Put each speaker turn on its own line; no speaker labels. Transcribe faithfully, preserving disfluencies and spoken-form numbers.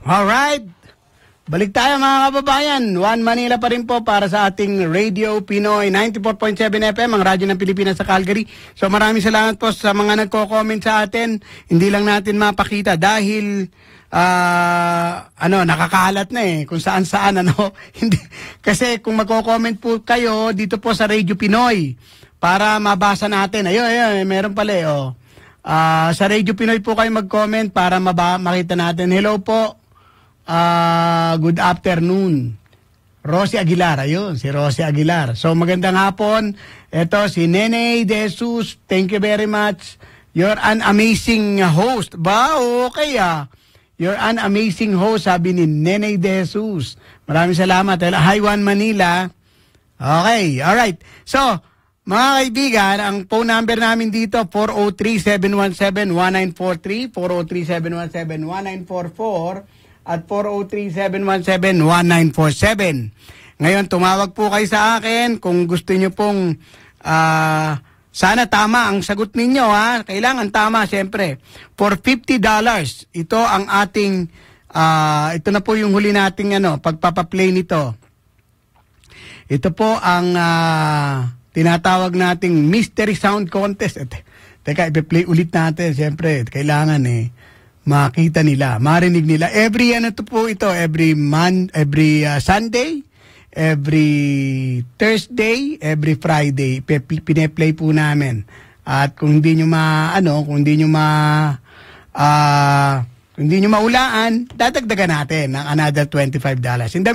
Alright. Balik tayo mga kababayan. One Manila pa rin po para sa ating Radio Pinoy ninety-four point seven F M, ang radyo ng Pilipinas sa Calgary. So maraming salamat po sa mga nagko-comment sa atin. Hindi lang natin mapakita dahil uh, ano, nakakalat na eh kung saan-saan ano. Hindi kasi kung magko-comment po kayo dito po sa Radio Pinoy para mabasa natin. Ayun, ayun, meron pala eh, oh. Uh, sa Radio Pinoy po kayo mag-comment para maba- makita natin. Hello po. Uh, good afternoon. Rosie Aguilar, ayun, si Rosie Aguilar. So magandang hapon. Ito si Nene De Jesus. Thank you very much. You're an amazing host. Ba, okay ah. You're an amazing host, sabi ni Nene De Jesus. Maraming salamat. Hi, One Manila. Okay, alright. So, mga kaibigan, ang phone number namin dito, four oh three, seven one seven, one nine four three, four oh three, seven one seven, one nine four four, at four oh three, seven one seven, one nine four seven. Ngayon, tumawag po kayo sa akin kung gusto nyo pong, uh, sana tama ang sagot ninyo, ha? Kailangan tama, siyempre. For fifty dollars, ito ang ating, uh, ito na po yung huli nating ano, pagpapaplay nito. Ito po ang uh, tinatawag nating Mystery Sound Contest. Et, teka, ipi-play ulit natin, siyempre, kailangan eh. Makita nila, marinig nila. Every ano to po ito, every man, every uh, Sunday, every Thursday, every Friday, pine-play po namin. At kung hindi nyo ma, ano, kung hindi nyo ma, uh, kung hindi nyo maulaan, dadagdagan natin ng another twenty-five dollars. In the